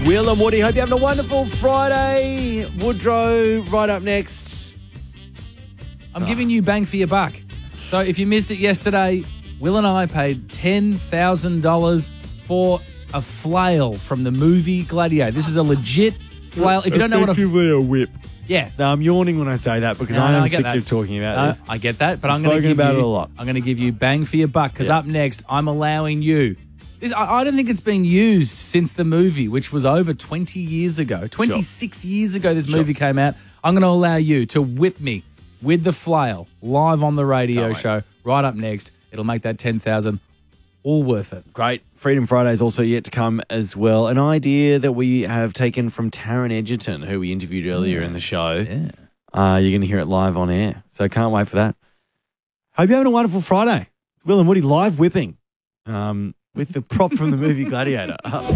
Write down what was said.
Will and Woody. Hope you're having a wonderful Friday. Woodrow, right up next. I'm giving you bang for your buck. So if you missed it yesterday, Will and I paid $10,000 for a flail from the movie Gladiator. This is a legit flail. If you don't know what a whip. Yeah. No, I'm yawning when I say that because I am sick of talking about this. I get that, but We've I'm going to give spoken about you it a lot. I'm going to give you bang for your buck because up next I'm allowing you. I don't think it's been used since the movie, which was over 20 years ago. 26 years ago this movie came out. I'm going to allow you to whip me with the flail live on the radio show right up next. It'll make that 10,000 all worth it. Great. Freedom Friday is also yet to come as well. An idea that we have taken from Taron Egerton, who we interviewed earlier in the show. Yeah. You're going to hear it live on air. So can't wait for that. Hope you're having a wonderful Friday. It's Will and Woody live whipping with the prop from the movie Gladiator.